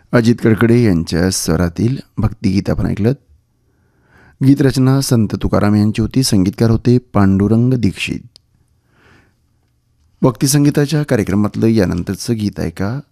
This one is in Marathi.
अजित कडकडे यांच्या स्वरातील भक्तिगीत आपण ऐकलं. गीतरचना संत तुकाराम यांची होती. संगीतकार होते पांडुरंग दीक्षित. भक्तिसंगीताच्या कार्यक्रमातलं यानंतरचं गीत ऐका.